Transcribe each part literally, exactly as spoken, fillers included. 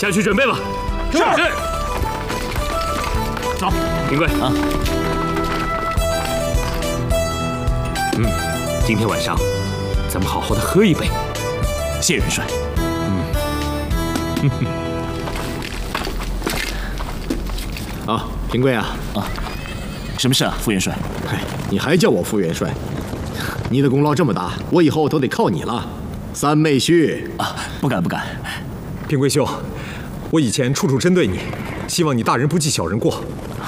下去准备吧。 是是。走， 平贵啊。 嗯，今天晚上咱们好好的喝一杯。 谢元帅。 嗯。 啊，平贵啊。 啊。什么事啊，副元帅？ 哎，你还叫我副元帅？你的功劳这么大，我以后都得靠你了。三妹婿啊，不敢不敢。 平贵兄，我以前处处针对你，希望你大人不计小人过。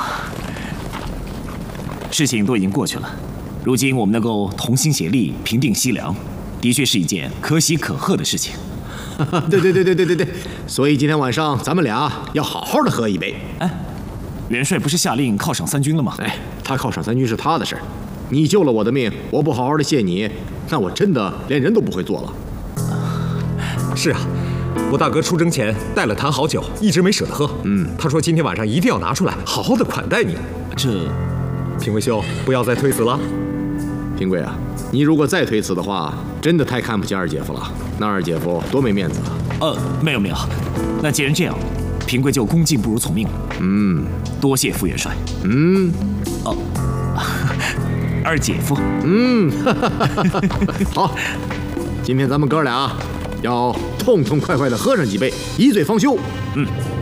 事情都已经过去了，如今我们能够同心协力平定西凉，的确是一件可喜可贺的事情。 对对对对对对对，所以今天晚上咱们俩要好好的喝一杯。 哎，元帅不是下令犒赏三军了吗？ 哎，他犒赏三军是他的事儿，你救了我的命，我不好好的谢你，那我真的连人都不会做了。 是啊，我大哥出征前带了坛好酒，一直没舍得喝。嗯，他说今天晚上一定要拿出来，好好的款待你。 这， 平贵兄，不要再推辞了。 平贵啊，你如果再推辞的话，真的太看不起二姐夫了。那二姐夫多没面子啊！ 呃，没有没有，那既然这样，平贵就恭敬不如从命了。 嗯， 多谢副元帅。 嗯， 哦，二姐夫。 嗯，好，今天咱们哥俩要痛痛快快的喝上几杯，一醉方休。 嗯。